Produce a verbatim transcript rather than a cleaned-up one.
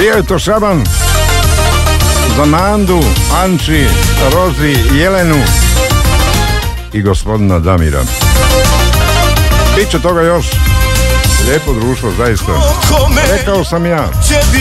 Bio je to šaban za Nandu, Anči, Rozi, Jelenu i gospodina Damira. Biće toga još. Lijepo društvo, zaista. Rekao sam ja.